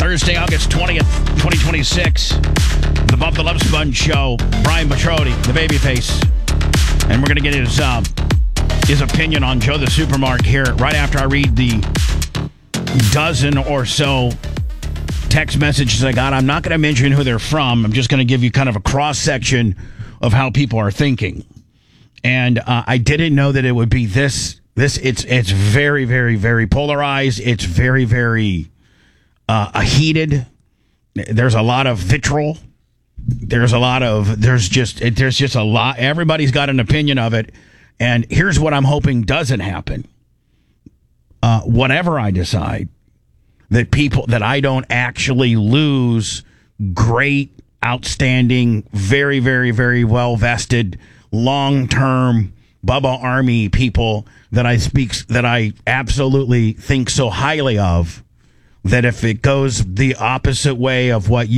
Thursday, August 20th, 2026. The Bump the Love Sponge Show. Brian Petrodi, the babyface. And we're going to get his opinion on Joe the Supermark here right after I read the dozen or so text messages I got. I'm not going to mention who they're from. I'm just going to give you kind of a cross-section of how people are thinking. And I didn't know that it would be this. It's very, very, very polarized. It's very, very heated. There's a lot of vitriol. There's just a lot. Everybody's got an opinion of it. And here's what I'm hoping doesn't happen. Whatever I decide, that I don't actually lose great, outstanding, very, very, very well vested, long-term Bubba Army people that I absolutely think so highly of, that if it goes the opposite way of what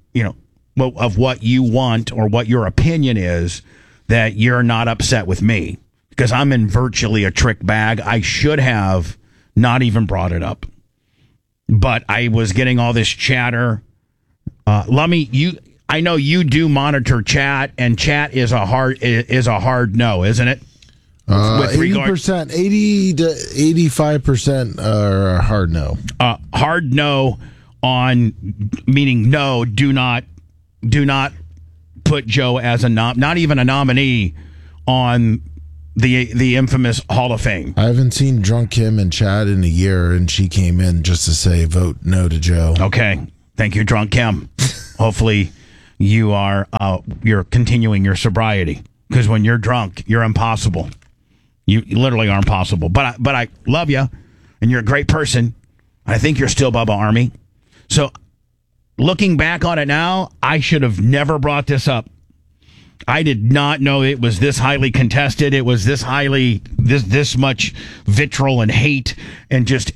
of what you want or what your opinion is, that you're not upset with me, because I'm in virtually a trick bag. I should have not even brought it up, but I was getting all this chatter. Lummy, I know you do monitor chat, and chat is a hard no, isn't it? 80%, 80 to 85% are a hard no. Hard no on meaning no. Do not put Joe as not even a nominee on the infamous Hall of Fame. I haven't seen Drunk Kim and Chad in a year, and she came in just to say vote no to Joe. Okay, thank you, Drunk Kim. Hopefully, you're continuing your sobriety, because when you're drunk, you're impossible. You literally are impossible. But I love you, and you're a great person. I think you're still Bubba Army. So, looking back on it now, I should have never brought this up. I did not know it was this highly contested. It was this much vitriol and hate, and just,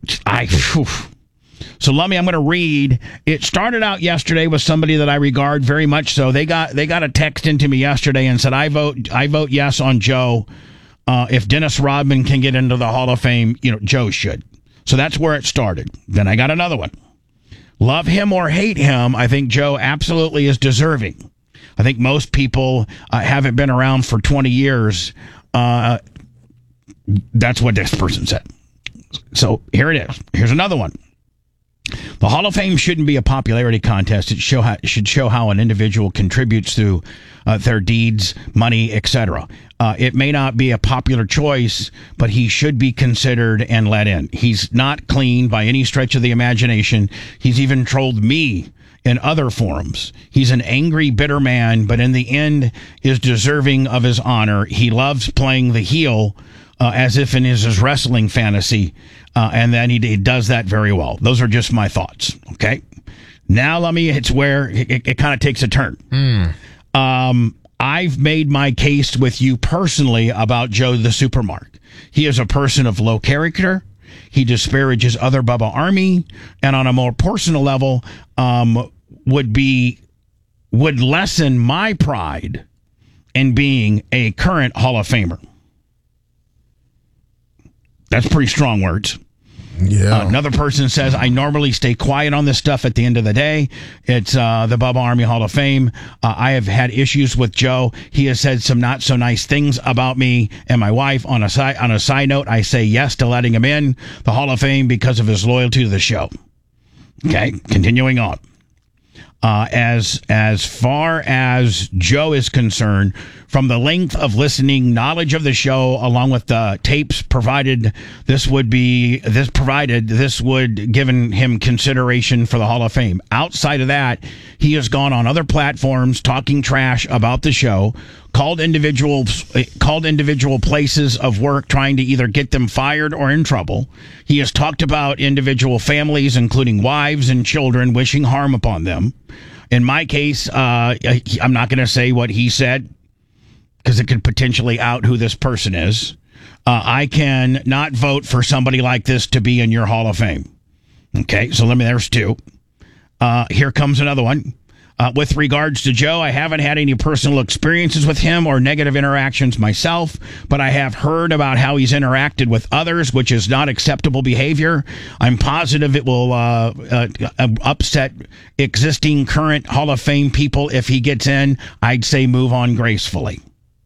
So, Lummy, I'm going to read. It started out yesterday with somebody that I regard very much so. They got a text into me yesterday and said, I vote yes on Joe. If Dennis Rodman can get into the Hall of Fame, Joe should. So that's where it started. Then I got another one. Love him or hate him, I think Joe absolutely is deserving. I think most people haven't been around for 20 years. That's what this person said. So here it is. Here's another one. The Hall of Fame shouldn't be a popularity contest. It should show how an individual contributes through their deeds, money, etc. It may not be a popular choice, but he should be considered and let in. He's not clean by any stretch of the imagination. He's even trolled me in other forums. He's an angry, bitter man, but in the end is deserving of his honor. He loves playing the heel as if in his wrestling fantasy, and then he does that very well. Those are just my thoughts, okay? Now, it's where it kind of takes a turn. I've made my case with you personally about Joe the Supermark. He is a person of low character. He disparages other Bubba Army, and on a more personal level, would lessen my pride in being a current Hall of Famer. That's pretty strong words. Yeah. Another person says, I normally stay quiet on this stuff at the end of the day. It's the Bubba Army Hall of Fame. I have had issues with Joe. He has said some not so nice things about me and my wife. On a side note, I say yes to letting him in the Hall of Fame because of his loyalty to the show. Okay, continuing on. As far as Joe is concerned, from the length of listening, knowledge of the show, along with the tapes provided, this would given him consideration for the Hall of Fame. Outside of that, he has gone on other platforms talking trash about the show, called individual places of work, trying to either get them fired or in trouble. He has talked about individual families, including wives and children, wishing harm upon them. In my case, I'm not going to say what he said, because it could potentially out who this person is. I can not vote for somebody like this to be in your Hall of Fame. Okay, so there's two. Here comes another one. With regards to Joe, I haven't had any personal experiences with him or negative interactions myself, but I have heard about how he's interacted with others, which is not acceptable behavior. I'm positive it will upset existing current Hall of Fame people if he gets in. I'd say move on gracefully.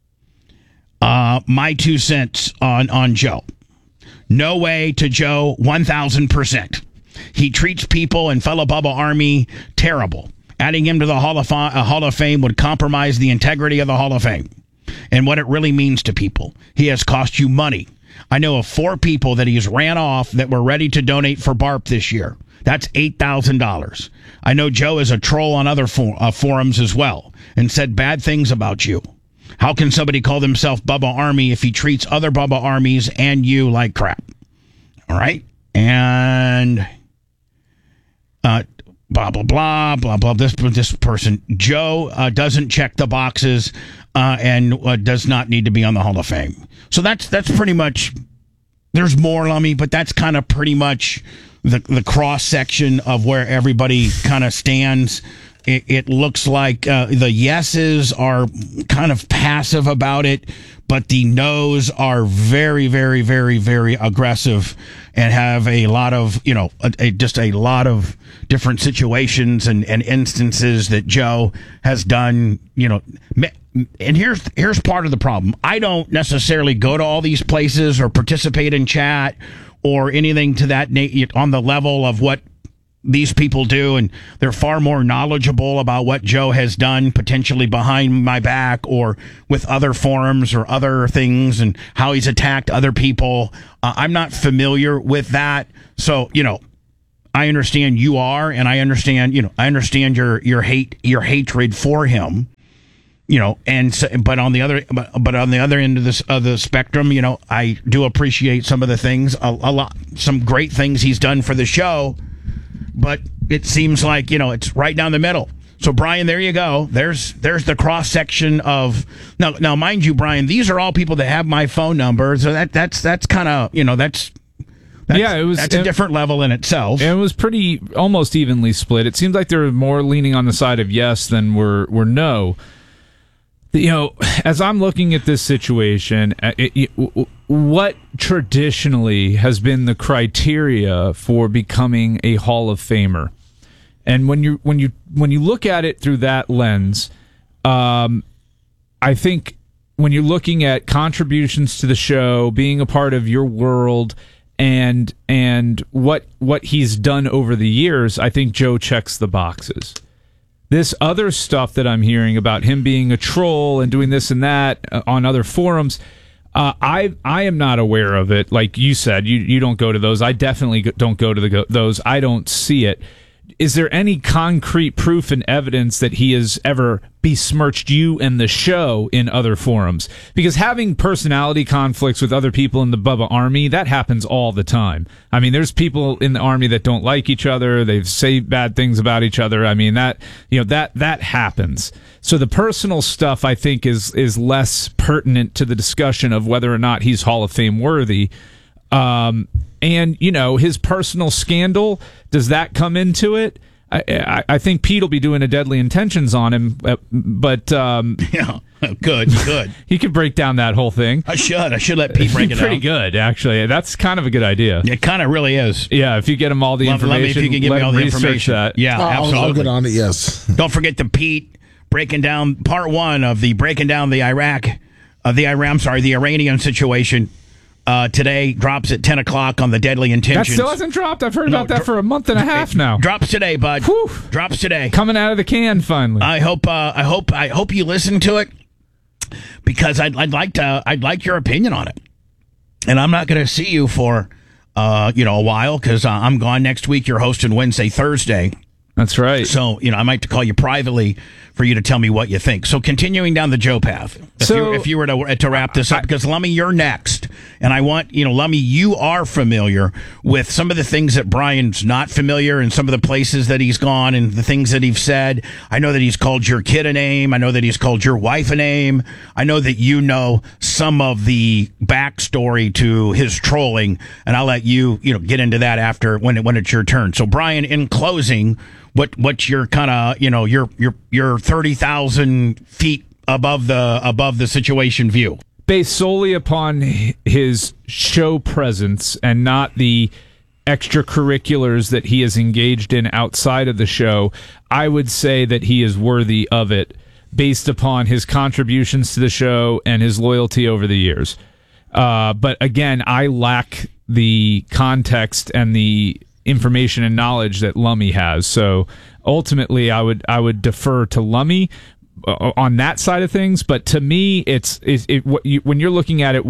My 2 cents on Joe. No way to Joe, 1,000%. He treats people and fellow Bubba Army terrible. Adding him to the Hall of Fame would compromise the integrity of the Hall of Fame and what it really means to people. He has cost you money. I know of 4 people that he's ran off that were ready to donate for BARP this year. That's $8,000. I know Joe is a troll on other forums as well and said bad things about you. How can somebody call themselves Bubba Army if he treats other Bubba Armies and you like crap? All right? And blah, blah, blah, blah, blah. This person, Joe, doesn't check the boxes and does not need to be on the Hall of Fame. So that's pretty much, there's more, Lummy, but that's kind of pretty much the cross-section of where everybody kind of stands. It looks like the yeses are kind of passive about it, but the no's are very, very, very, very aggressive and have a lot of, just a lot of different situations and instances that Joe has done, And here's part of the problem. I don't necessarily go to all these places or participate in chat or anything to that on the level of what these people do, and they're far more knowledgeable about what Joe has done potentially behind my back or with other forums or other things and how he's attacked other people. I'm not familiar with that. So, I understand you are, and I understand your hatred for him. And so, but on the other end of the spectrum, I do appreciate some of the things, a lot, some great things he's done for the show. But it seems like, it's right down the middle. So, Brian, there you go. There's the cross-section of... Now, mind you, Brian, these are all people that have my phone number. So that's kind of, that's a different level in itself. It was pretty almost evenly split. It seems like they were more leaning on the side of yes than were no. As I'm looking at this situation, what traditionally has been the criteria for becoming a Hall of Famer? And when you look at it through that lens, I think when you're looking at contributions to the show, being a part of your world, and what he's done over the years, I think Joe checks the boxes. This other stuff that I'm hearing about him being a troll and doing this and that on other forums, I am not aware of it. Like you said, you don't go to those. I definitely don't go to those. I don't see it. Is there any concrete proof and evidence that he has ever besmirched you and the show in other forums? Because having personality conflicts with other people in the Bubba Army, that happens all the time. I mean, there's people in the Army that don't like each other. They say bad things about each other. I mean, that happens. So the personal stuff, I think, is less pertinent to the discussion of whether or not he's Hall of Fame worthy. And, his personal scandal, does that come into it? I think Pete will be doing a Deadly Intentions on him, but... yeah, good. He could break down that whole thing. I should let Pete break it down. Pretty good, actually. That's kind of a good idea. It kind of really is. Yeah, if you get him all the information, let me if you can give me all the information. That. Yeah, absolutely. I'll get on it, yes. Don't forget the Pete breaking down part 1 of the breaking down the the Iranian situation. Today drops at 10 o'clock on the Deadly Intentions. That still hasn't dropped. I've heard about that for a month and a half now. Drops today, bud. Whew. Drops today. Coming out of the can finally. I hope you listen to it because I'd like your opinion on it. And I'm not going to see you for a while because I'm gone next week. You're hosting Wednesday, Thursday. That's right. So, I might call you privately for you to tell me what you think. So, continuing down the Joe path, if you were to wrap this up, because Lummy, you're next. And I want, Lummy, you are familiar with some of the things that Brian's not familiar and some of the places that he's gone and the things that he's said. I know that he's called your kid a name. I know that he's called your wife a name. I know that you know some of the backstory to his trolling, and I'll let you, get into that after when it's your turn. So, Brian, in closing, what your kind of your 30,000 feet above the situation view. Based solely upon his show presence and not the extracurriculars that he is engaged in outside of the show, I would say that he is worthy of it based upon his contributions to the show and his loyalty over the years. But again, I lack the context and the information and knowledge that Lummy has. So ultimately, I would defer to Lummy on that side of things. But to me, when you're looking at it,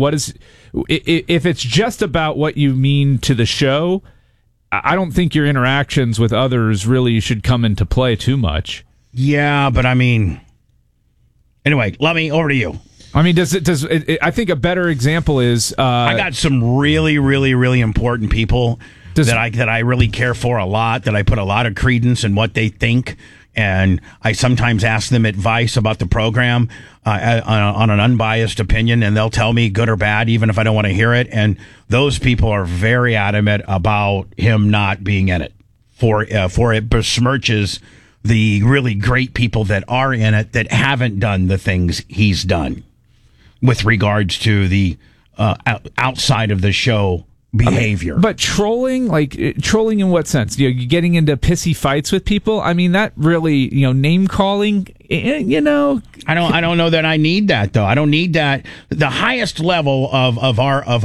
if it's just about what you mean to the show, I don't think your interactions with others really should come into play too much. Yeah, but I mean, anyway, Lummy, over to you. I mean, I think a better example is I got some really, really, really important people that I really care for a lot, that I put a lot of credence in what they think, and I sometimes ask them advice about the program on an unbiased opinion, and they'll tell me good or bad, even if I don't want to hear it. And those people are very adamant about him not being in it, for it besmirches the really great people that are in it that haven't done the things he's done with regards to the outside of the show behavior. But trolling in what sense? You're getting into pissy fights with people. I mean, that really, name calling. I don't know that I need that though. I don't need that. The highest level of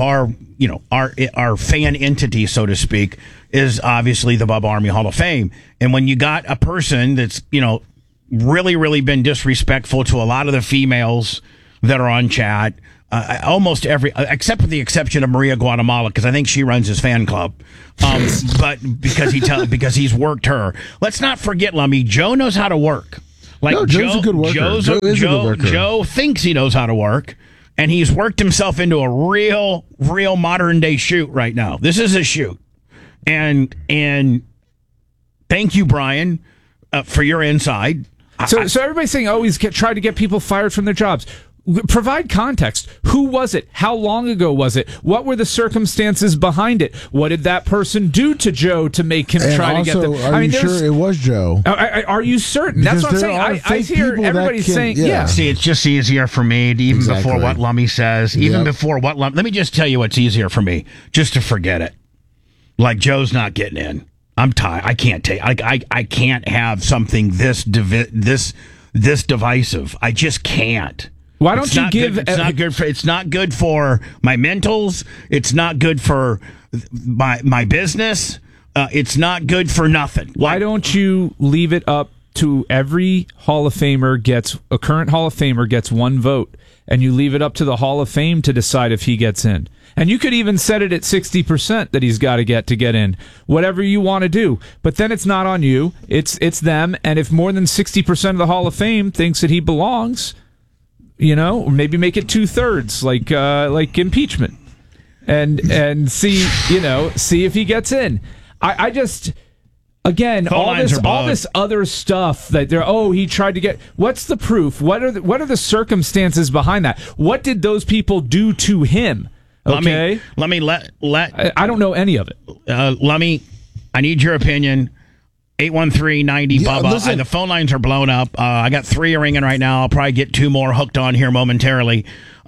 our fan entity, so to speak, is obviously the Bubba Army Hall of Fame. And when you got a person that's really, really been disrespectful to a lot of the females that are on chat, almost every, except for the exception of Maria Guatemala, because I think she runs his fan club. But because he's worked her. Let's not forget, Lummy, Joe knows how to work. Joe's a good worker. Joe thinks he knows how to work, and he's worked himself into a real modern day shoot right now. This is a shoot, and thank you, Brian, for your inside. So everybody's saying, he's tried to get people fired from their jobs. Provide context. Who was it? How long ago was it? What were the circumstances behind it? What did that person do to Joe to make him try to get them? Are you sure it was Joe? Are you certain? That's what I'm saying. I hear everybody saying, yeah. See, it's just easier for me, before what Lummy says, before what Lummy. Let me just tell you what's easier for me, just to forget it. Like, Joe's not getting in. I'm tired. I can't take. I can't have something this divisive. I just can't. Why don't you give? It's not good for my mentals. It's not good for my business. It's not good for nothing. Why don't you leave it up to every Hall of Famer a current Hall of Famer gets one vote, and you leave it up to the Hall of Fame to decide if he gets in. And you could even set it at 60% that he's got to get in. Whatever you want to do. But then it's not on you. It's them. And if more than 60% of the Hall of Fame thinks that he belongs, or maybe make it 2/3, like impeachment, and see if he gets in. I just, again, all this other stuff that he tried to get. What's the proof? What are the circumstances behind that? What did those people do to him? Okay, let me I don't know any of it. Lummy, I need your opinion. 813-90 Bubba. The phone lines are blown up. I got 3 ringing right now. I'll probably get 2 more hooked on here momentarily.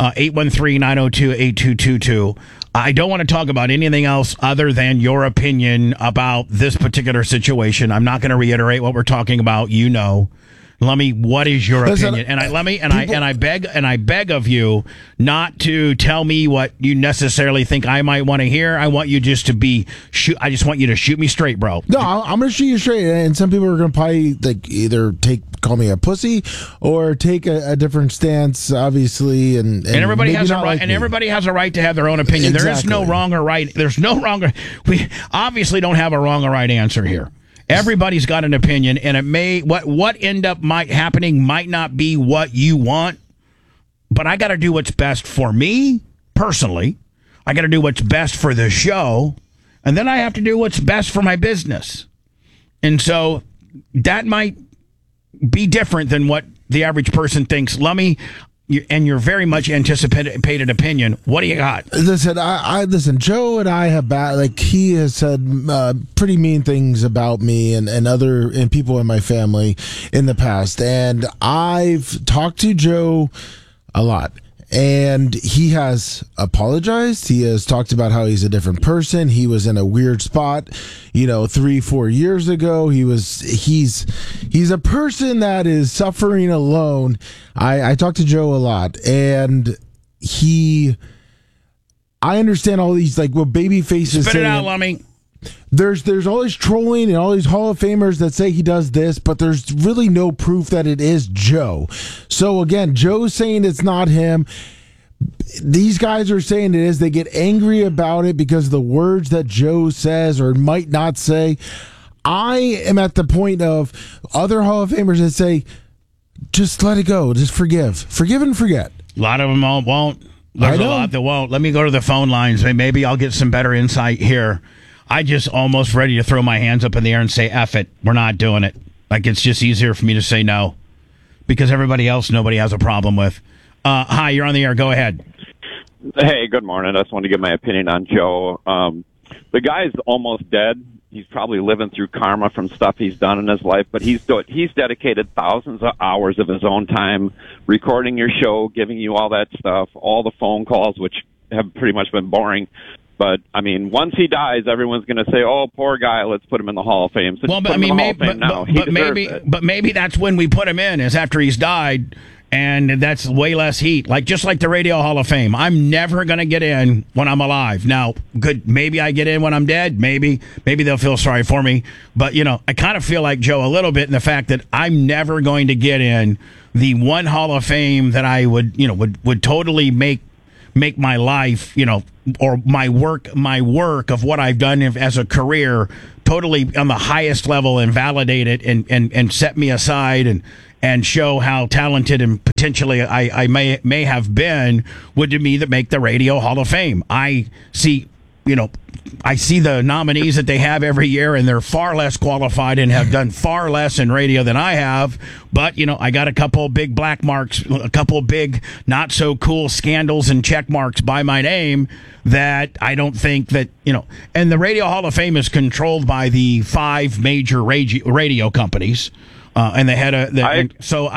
813-902-8222. I don't want to talk about anything else other than your opinion about this particular situation. I'm not going to reiterate what we're talking about. Lummy, what is your opinion? And I beg of you not to tell me what you necessarily think I might want to hear. I want you just to I just want you to shoot me straight, bro. No, I'm going to shoot you straight. And some people are going to probably either call me a pussy or take a different stance, obviously. And everybody has a right. And everybody has a right to have their own opinion. Exactly. There is no wrong or right. There's no wrong. We obviously don't have a wrong or right answer here. Everybody's got an opinion, and it may what end up happening might not be what you want, but I got to do what's best for me personally. I got to do what's best for the show, and then I have to do what's best for my business. And so that might be different than what the average person thinks. Lummy, your very much anticipated opinion. What do you got? Listen, listen. Joe and I have he has said pretty mean things about me and people in my family in the past, and I've talked to Joe a lot. And he has apologized. He has talked about how he's a different person. He was in a weird spot, 3-4 years ago. He's a person that is suffering alone. I talked to Joe a lot, and I understand all these what Babyface is Spit saying. it out, Lummy. There's all this trolling and all these Hall of Famers that say he does this, but there's really no proof that it is Joe. So again, Joe's saying it's not him. These guys are saying it is. They get angry about it because of the words that Joe says or might not say. I am at the point of other Hall of Famers that say, just let it go. Just forgive. Forgive and forget. A lot of them won't. There's a lot that won't. Let me go to the phone lines. Maybe I'll get some better insight here. I just almost ready to throw my hands up in the air and say, F it. We're not doing it. It's just easier for me to say no because everybody else, nobody has a problem with. Hi, you're on the air. Go ahead. Hey, good morning. I just wanted to give my opinion on Joe. The guy's almost dead. He's probably living through karma from stuff he's done in his life, but he's dedicated thousands of hours of his own time recording your show, giving you all that stuff, all the phone calls, which have pretty much been boring. But, once he dies, everyone's going to say, oh, poor guy, let's put him in the Hall of Fame. So maybe that's when we put him in, is after he's died, and that's way less heat. Just like the Radio Hall of Fame. I'm never going to get in when I'm alive. Now, maybe I get in when I'm dead. Maybe they'll feel sorry for me. But, I kind of feel like Joe a little bit in the fact that I'm never going to get in the one Hall of Fame that I would totally make my life, or my work of what I've done as a career totally on the highest level and validate it and set me aside and show how talented and potentially I may have been would to me that make the Radio Hall of Fame. I see the nominees that they have every year, and they're far less qualified and have done far less in radio than I have. But, I got a couple big black marks, a couple big not so cool scandals and check marks by my name that I don't think that, and the Radio Hall of Fame is controlled by the 5 major radio companies. And they had so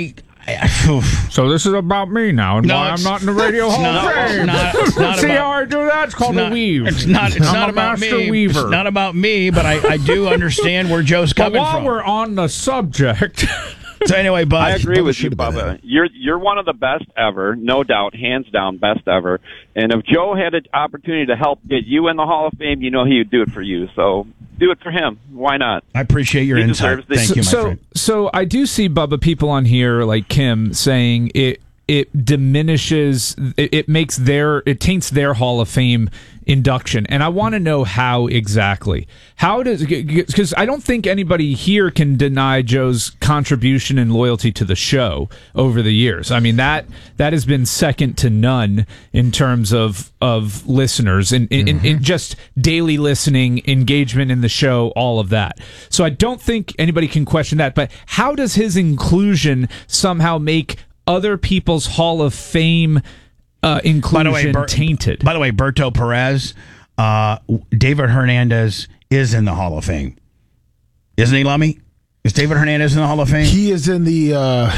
this is about me now, and why I'm not in the Radio Hall of Fame. See how I do that? It's called a weave. It's not about me. Weaver. It's not about me, but I do understand where Joe's coming from. While we're on the subject. So anyway, Bud, I agree with you, Bubba. You're one of the best ever, no doubt, hands down, best ever. And if Joe had an opportunity to help get you in the Hall of Fame, he would do it for you. So do it for him. Why not? I appreciate your insight. Thank you, my friend. So I do see, Bubba, people on here like Kim saying it diminishes, it taints their Hall of Fame induction. And I want to know how exactly. Because I don't think anybody here can deny Joe's contribution and loyalty to the show over the years. That has been second to none in terms of listeners and in just daily listening, engagement in the show, all of that. So I don't think anybody can question that. But how does his inclusion somehow make other people's Hall of Fame inclusion tainted? By the way, Berto Perez, David Hernandez is in the Hall of Fame. Isn't he, Lummy? Is David Hernandez in the Hall of Fame? He is in the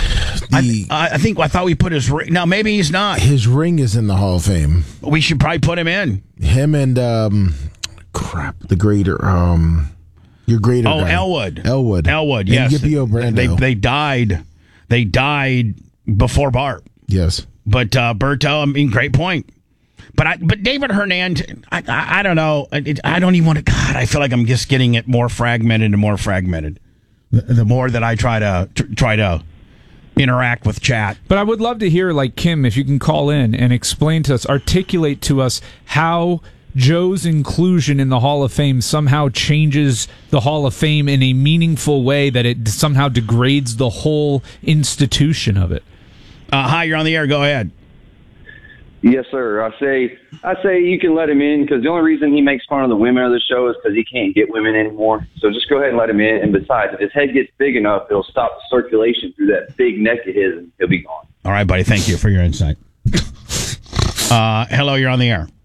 I thought we put his ring. No, maybe he's not. His ring is in the Hall of Fame. We should probably put him in. Him and the grader. Your grader. Oh, guy. Elwood. Yes. And Yippee Brando. They died before Bart. Yes. But Berto, great point. But David Hernandez, I don't know. I don't even want to. God, I feel like I'm just getting it more fragmented and more fragmented. The more that I try to interact with chat. But I would love to hear, like Kim, if you can call in and explain to us, articulate to us how Joe's inclusion in the Hall of Fame somehow changes the Hall of Fame in a meaningful way, that it somehow degrades the whole institution of it. Hi, you're on the air. Go ahead. Yes, sir. I say you can let him in because the only reason he makes fun of the women of the show is because he can't get women anymore. So just go ahead and let him in. And besides, if his head gets big enough, it'll stop the circulation through that big neck of his, and he'll be gone. All right, buddy. Thank you for your insight. Hello, you're on the air.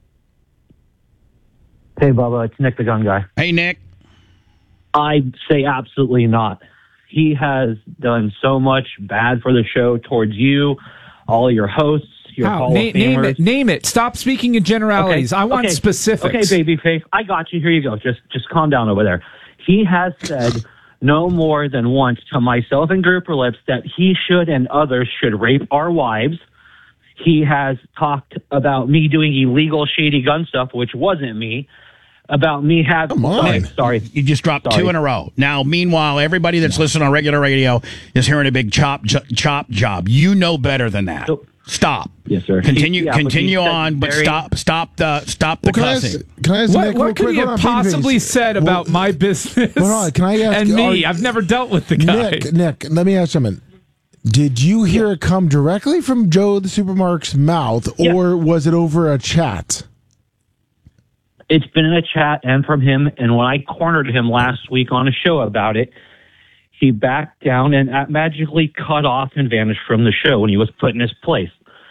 Hey, Bubba, it's Nick the Gun Guy. Hey, Nick. I'd say absolutely not. He has done so much bad for the show towards you, all your hosts, your Hall of Famers. Name it. Stop speaking in generalities. I want specifics. Okay, babyface. I got you. Here you go. Just calm down over there. He has said no more than once to myself and Grouper Lips that he should and others should rape our wives. He has talked about me doing illegal, shady gun stuff, which wasn't me. About me having... Come on. Sorry. You just dropped two in a row. Now, meanwhile, everybody that's listening on regular radio is hearing a big chop job. You know better than that. Stop. Yes, sir. Continue on, but stop the cussing. Can I ask Nick, What could he have possibly said about my business can I ask, and me? I've never dealt with the guy. Nick, let me ask something. Did you hear it come directly from Joe the Supermark's mouth, or was it over a chat? It's been in a chat and from him, and when I cornered him last week on a show about it, he backed down and magically cut off and vanished from the show when he was put in his place.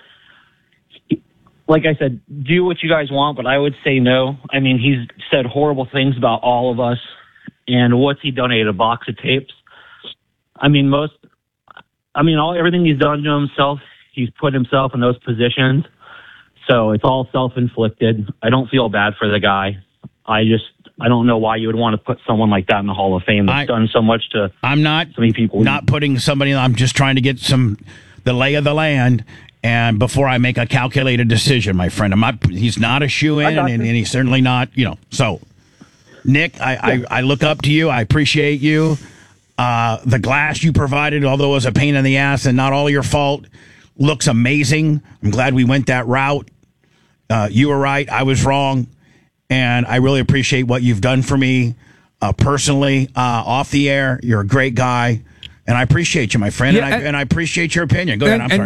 Like I said, do what you guys want, but I would say no. I mean, he's said horrible things about all of us, and what's he donated? A box of tapes? Everything he's done to himself, he's put himself in those positions. So it's all self-inflicted. I don't feel bad for the guy. I don't know why you would want to put someone like that in the Hall of Fame that's done so much to so many people. Not putting somebody. I'm just trying to get the lay of the land, and before I make a calculated decision, my friend. He's not a shoo-in, and he's certainly not. So, Nick, I look up to you. I appreciate you. The glass you provided, although it was a pain in the ass and not all your fault, looks amazing. I'm glad we went that route. You were right. I was wrong. And I really appreciate what you've done for me personally, off the air. You're a great guy. And I appreciate you, my friend. And I appreciate your opinion. Go ahead. I'm sorry.